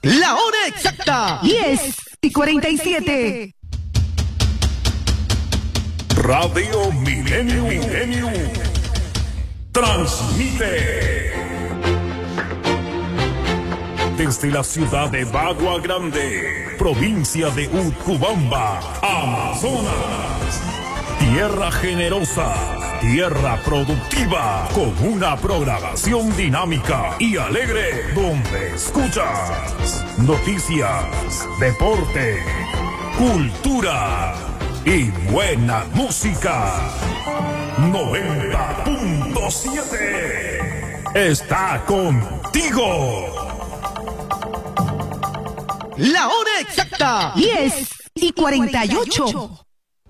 La hora exacta. 10:47. Radio Milenio transmite desde la ciudad de Bagua Grande, provincia de Utcubamba, Amazonas. Tierra generosa, tierra productiva, con una programación dinámica y alegre, donde escuchas noticias, deporte, cultura y buena música. 90.7 está contigo. La hora exacta. 10:48.